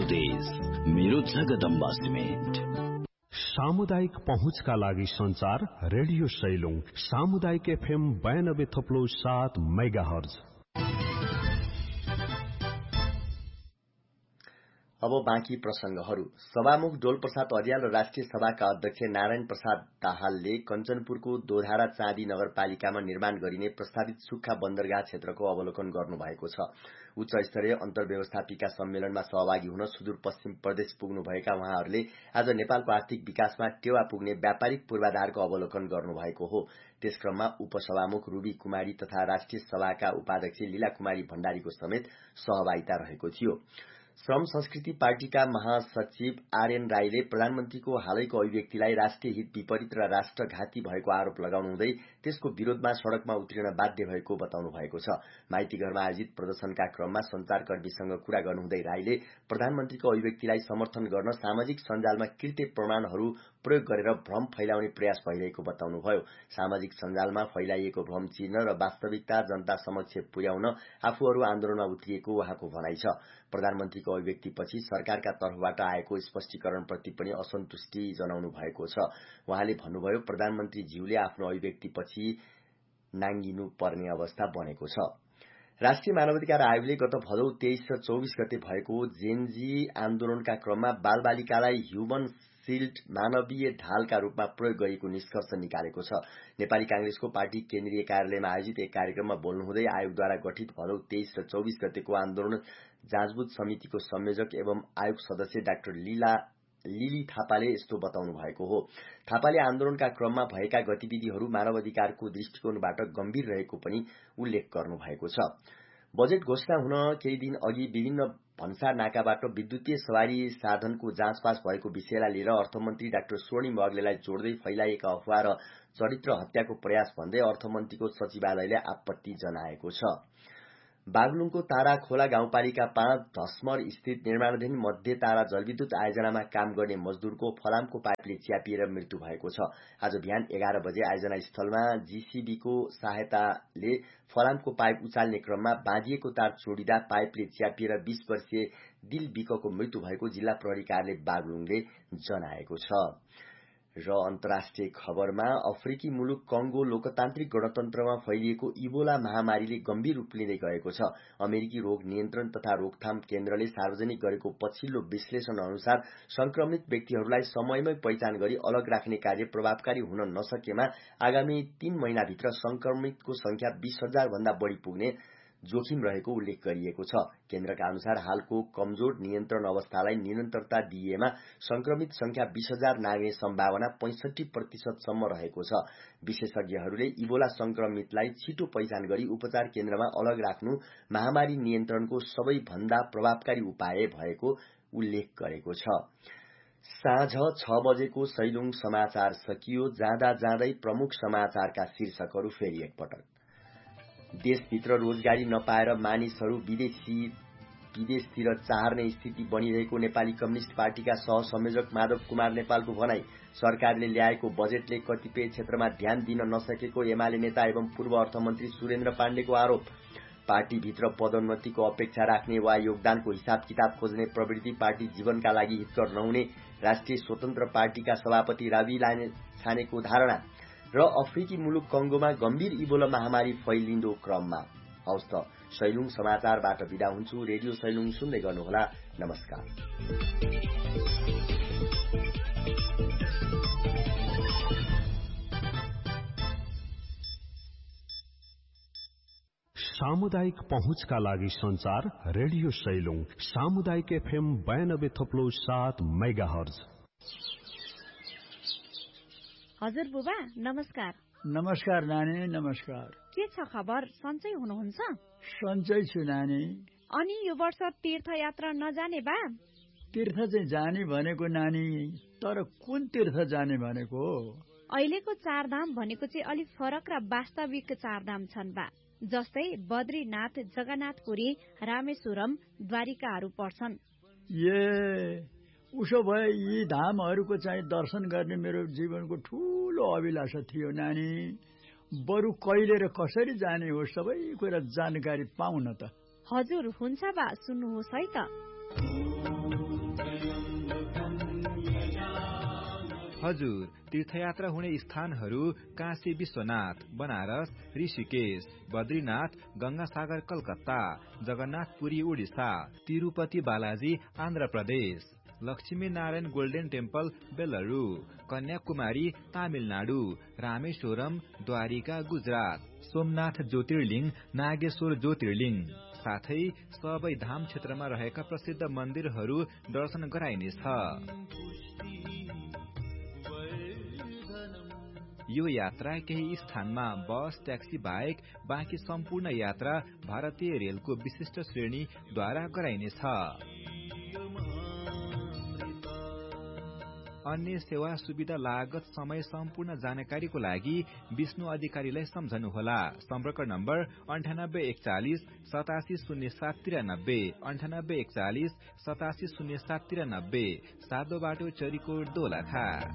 देश मेरो जगदम्बा सिमेन्ट। सामुदायिक पहुँचका लागि संचार रेडियो सैलुङ सामुदायिक FM 92.7 मेगाहर्ज। अब बाँकी प्रसंगहरू। सभामुख डोल प्रसाद अर्याल र राष्ट्रिय सभाका अध्यक्ष नारायण प्रसाद दाहालले कञ्चनपुरको दोधारा चाँदी नगरपालिकामा निर्माण गरिने प्रस्तावित सुक्खा बन्दरगाह क्षेत्रको अवलोकन गर्नुभएको छ। उच्च स्तरीय अन्तर्व्यवस्थापिका सम्मेलनमा सहभागी हुन सुदूरपश्चिम प्रदेश पुग्नुभएका उहाँहरूले आज नेपालको आर्थिक विकासमा टेवा पुग्ने व्यापारिक पूर्वाधारको अवलोकन गर्नुभएको हो। त्यसक्रममा उपसभामुख रूबी कुमारी तथा राष्ट्रिय सभाका उपाध्यक्ष लीला कुमारी भण्डारीको समेत सहभागिता रहेको थियो। श्रम संस्कृति पार्टीका महासचिव आरएन राईले प्रधानमन्त्रीको हालैको अभिव्यक्तिलाई राष्ट्रिय हित विपरीत र राष्ट्रघाती भएको आरोप लगाउनुहुँदै त्यसको विरोधमा सड़कमा उत्रिन बाध्य भएको बताउनु भएको छ। माइतीघरमा आयोजित प्रदर्शनका क्रममा संचारकर्मीसँग कुरा गर्नुहुँदै राईले प्रधानमन्त्रीको अभिव्यक्तिलाई समर्थन गर्न सामाजिक सञ्जालमा कृत्य प्रमाणहरू प्रयोग गरेर भ्रम फैलाउने प्रयास भइरहेको बताउनुभयो। सामाजिक सञ्जालमा फैलाइएको भ्रम चिर्न र वास्तविकता जनता समक्ष पुर्याउन आफूहरू आन्दोलनमा उत्रिएको उहाँको भनाइ छ। प्रधानमन्त्रीको अभिव्यक्तिपछि सरकारका तर्फबाट आएको स्पष्टीकरणप्रति पनि असन्तुष्टि जनाउनु भएको छ। उहाँले भन्नुभयो, प्रधानमन्त्रीज्यूले आफ्नो अभिव्यक्तिपछि नाङ्गिनु पर्ने अवस्था बनेको छ। राष्ट्रिय मानवाधिकार आयोगले गत भदौ 23 र 24 गते भएको जेनजी आन्दोलनका क्रममा बालबालिकालाई ह्युमन शिल्ड मानवीय ढालका रूपमा प्रयोग गरिएको निष्कर्ष निकालेको छ। नेपाली कांग्रेसको पार्टी केन्द्रीय कार्यालयमा आयोजित एक कार्यक्रममा बोल्नुहुँदै आयोगद्वारा गठित भदौ 23 र 24 गतेको आन्दोलन जाँचबुझ समितिको संयोजक एवं आयोग सदस्य डाक्टर लिली थापाले यस्तो बताउनु भएको हो। थापाले आन्दोलनका क्रममा भएका गतिविधिहरू मानवाधिकारको दृष्टिकोणबाट गम्भीर रहेको पनि उल्लेख गर्नु भएको छ। बजेट घोषणा हुन केही दिन अघि विभिन्न भन्सार नाकाबाट विद्युतीय सवारी साधनको जाँचपास भएको विषयलाई लिएर अर्थमन्त्री डाक्टर स्वर्णिम अग्लेलाई जोड्दै फैलाइएका अफवाह र चरित्र हत्याको प्रयास भन्दै अर्थमन्त्रीको सचिवालयले आपत्ति जनाएको छ। बागलुङको तारा खोला गाउँपालिका 5 धसमर स्थित निर्माणाधीन मध्य तारा जलविद्युत आयोजनामा काम गर्ने मजदूरको फलामको पाइपले च्यापिएर मृत्यु भएको छ। आज बिहान 11 बजे आयोजना स्थलमा जीसीबीको सहायताले फलामको पाइप उचाल्ने क्रममा बाँधिएको तार चोडिँदा पाइपले च्यापिएर 20 वर्षीय दिल बिकको मृत्यु भएको जिल्ला प्रहरी कार्यालय बागलुङले जनाएको छ। र अन्तर्राष्ट्रिय खबरमा अफ्रिकी मुलुक कंगो लोकतान्त्रिक गणतन्त्रमा फैलिएको इबोला महामारीले गम्भीर रूप लिँदै गएको छ। अमेरिकी रोग नियन्त्रण तथा रोकथाम केन्द्रले सार्वजनिक गरेको पछिल्लो विश्लेषण अनुसार संक्रमित व्यक्तिहरूलाई समयमै पहिचान गरी अलग राख्ने कार्य प्रभावकारी हुन नसकेमा आगामी 3 महिनाभित्र संक्रमितको संख्या 20,000 भन्दा बढ़ी पुग्ने जोखिम रहेको उल्लेख गरिएको छ। केन्द्रका अनुसार हालको कमजोर नियन्त्रण अवस्थालाई निरन्तरता दिइएमा संक्रमित संख्या 20,000 नाग्ने सम्भावना 65% सम्म रहेको छ। विशेषज्ञहरूले इबोला संक्रमितलाई छिटो पहिचान गरी उपचार केन्द्रमा अलग राख्नु महामारी नियन्त्रणको सबैभन्दा प्रभावकारी उपाय भएको उल्लेख गरेको छ। साँझ 6 बजेको सैलुङ समाचार सकियो। जाँदा जाँदै प्रमुख समाचारका शीर्षकहरू फेरि एकपटक। देशभित्र रोजगारी नपाएर मानिसहरू विदेशतिर चाहर्ने स्थिति बनिरहेको नेपाली कम्युनिष्ट पार्टीका सहसंयोजक माधव कुमार नेपालको भनाई। सरकारले ल्याएको बजेटले कतिपय क्षेत्रमा ध्यान दिन नसकेको एमाले नेता एवं पूर्व अर्थमन्त्री सुरेन्द्र पाण्डेको आरोप। पार्टीभित्र पदोन्नतिको अपेक्षा राख्ने वा योगदानको हिसाब किताब खोज्ने प्रवृत्ति पार्टी जीवनका लागि हितकर नहुने राष्ट्रिय स्वतन्त्र पार्टीका सभापति रवि लामिछानेको धारणा। र अफ्रिकी मुलुक कंगोमा गम्भीर इबोला महामारी फैलिँदो क्रममा। हवस् त सैलुङ समाचारबाट बिदा हुन्छु। रेडियो सैलुङ सुन्दै गर्नुहोला। नमस्कार। सामुदायिक पहुँचका लागि संचार रेडियो सैलुङ सामुदायिक FM 92.7 मेगाहर्ज। हजुर बुबा नमस्कार। नमस्कार नानी, नमस्कार। के छ खबर? सन्चै हुनुहुन्छ? सन्चै छु नानी। अनि यो वर्ष तीर्थयात्रा नजाने बा? तीर्थ चाहिँ जाने भनेको नानी, तर कुन तीर्थ जाने भनेको? अहिलेको चारधाम भनेको चाहिँ अलिक फरक र वास्तविक चारधाम छन् बा। जस्तै बद्रीनाथ, जगन्नाथपुरी, रामेश्वरम, द्वारिकाहरू पर्छन्। उसो भए यी धामहरूको चाहिँ दर्शन गर्ने मेरो जीवनको ठूलो अभिलाषा थियो नानी। बरु कहिले र कसरी जाने हो सबै कुरा जानकारी पाउन त। हजुर हुन्छ बा, सुन्नुहोस् है त। हजुर, तीर्थयात्रा हुने स्थानहरू काशी विश्वनाथ, बनारस, ऋषिकेश, बद्रीनाथ, गंगासागर कलकत्ता, जगन्नाथपुरी उडिसा, तिरुपति बालाजी आन्ध्र प्रदेश, लक्ष्मी नारायण गोल्डन टेम्पल बेलुरू, कन्याकुमारी तामिलनाडु, रामेश्वरम द्वारिका गुजरात, सोमनाथ ज्योतिर्लिङ, नागेश्वर ज्योतिर्लिङ, साथै सबै धाम क्षेत्रमा रहेका प्रसिद्ध मन्दिरहरू दर्शन गराइनेछ। यो यात्रा केही स्थानमा बस ट्याक्सी बाहेक बाँकी सम्पूर्ण यात्रा भारतीय रेलको विशिष्ट श्रेणीद्वारा गराइनेछ। अन्य सेवा सुविधा लागत समय सम्पूर्ण जानकारीको लागि विष्णु अधिकारीलाई सम्झनुहोला। सम्पर्क नम्बर 9841 870793 9841 870793, सादो बाटो चरीकोट दोलखा।